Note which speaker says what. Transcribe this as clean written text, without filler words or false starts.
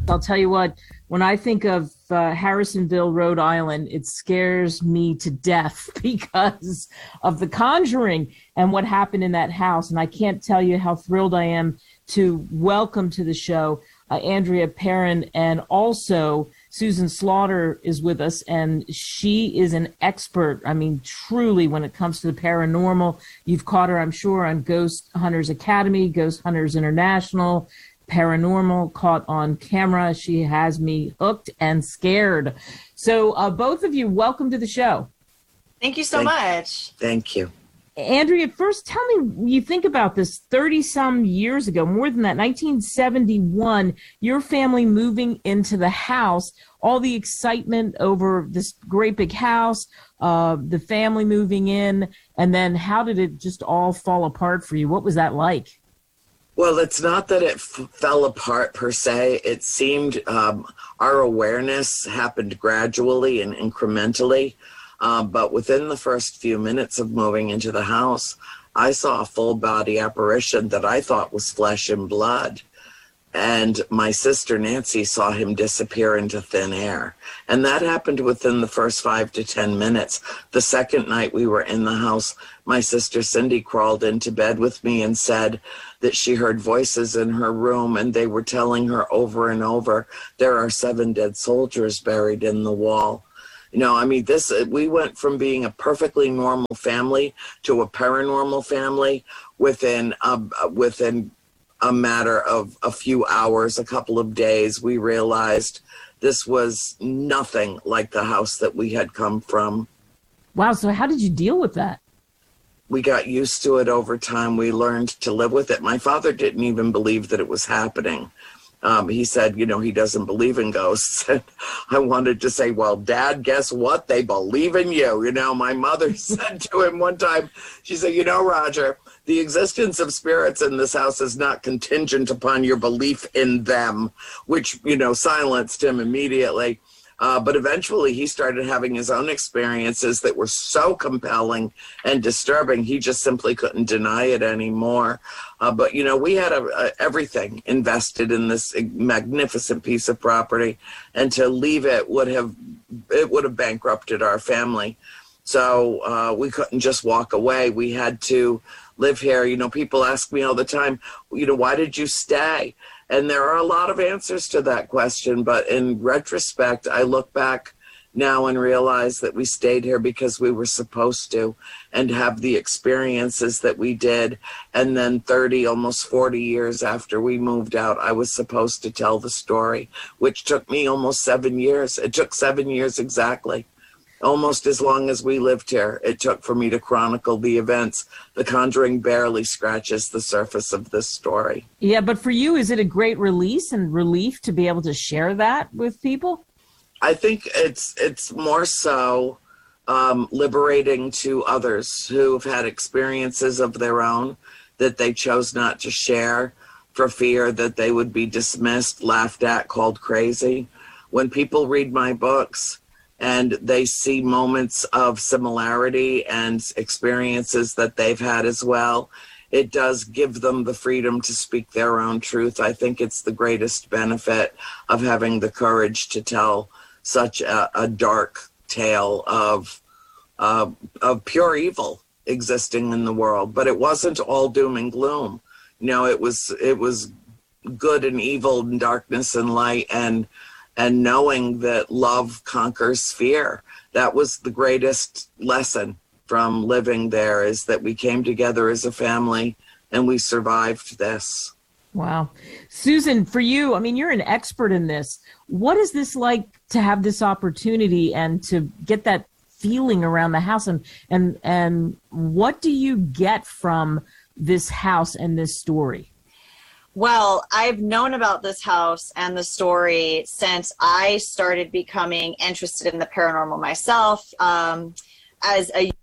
Speaker 1: I'll tell you what, when I think of Harrisonville, Rhode Island, it scares me to death because of The Conjuring and what happened in that house. And I can't tell you how thrilled I am to welcome to the show Andrea Perron, and also Susan Slaughter is with us, and she is an expert. I mean, truly, when it comes to the paranormal. You've caught her, I'm sure, on Ghost Hunters Academy, Ghost Hunters International, Paranormal, Caught on Camera. She has me hooked and scared. So both of you, welcome to the show.
Speaker 2: Thank you so much.
Speaker 3: Thank you.
Speaker 1: Andrea, first tell me, you think about this 30-some years ago, more than that, 1971, your family moving into the house, all the excitement over this great big house, the family moving in, and then how did it just all fall apart for you? What was that like?
Speaker 3: Well, it's not that it fell apart per se. It seemed our awareness happened gradually and incrementally. But within the first few minutes of moving into the house, I saw a full body apparition that I thought was flesh and blood. And my sister Nancy saw him disappear into thin air. And that happened within the first 5 to 10 minutes. The second night we were in the house, my sister Cindy crawled into bed with me and said that she heard voices in her room, and they were telling her over and over, there are 7 dead soldiers buried in the wall. You know, I mean, we went from being a perfectly normal family to a paranormal family within a matter of a few hours, a couple of days. We realized this was nothing like the house that we had come from.
Speaker 1: Wow. So how did you deal with that?
Speaker 3: We got used to it over time. We learned to live with it. My father didn't even believe that it was happening. He said, you know, he doesn't believe in ghosts. And I wanted to say, well, Dad, guess what? They believe in you. You know, my mother said to him one time, she said, you know, Roger, the existence of spirits in this house is not contingent upon your belief in them, which, you know, silenced him immediately. But eventually he started having his own experiences that were so compelling and disturbing, he just simply couldn't deny it anymore. But, you know, we had everything invested in this magnificent piece of property, and to leave it would have bankrupted our family. So we couldn't just walk away. We had to live here. You know, people ask me all the time, you know, why did you stay? And there are a lot of answers to that question, but in retrospect, I look back now and realize that we stayed here because we were supposed to, and have the experiences that we did. And then 30, almost 40 years after we moved out, I was supposed to tell the story, which took me almost 7 years. It took 7 years exactly. Almost as long as we lived here, it took for me to chronicle the events. The Conjuring barely scratches the surface of this story.
Speaker 1: Yeah, but for you, is it a great release and relief to be able to share that with people?
Speaker 3: I think it's more so liberating to others who've had experiences of their own that they chose not to share for fear that they would be dismissed, laughed at, called crazy. When people read my books, and they see moments of similarity and experiences that they've had as well, it does give them the freedom to speak their own truth. I think it's the greatest benefit of having the courage to tell such a dark tale of pure evil existing in the world. But it wasn't all doom and gloom. You know, it was good and evil and darkness and light, and knowing that love conquers fear. That was the greatest lesson from living there, is that we came together as a family and we survived this.
Speaker 1: Wow. Susan, for you, I mean, you're an expert in this. What is this like to have this opportunity and to get that feeling around the house? And what do you get from this house and this story?
Speaker 2: Well, I've known about this house and the story since I started becoming interested in the paranormal myself. As a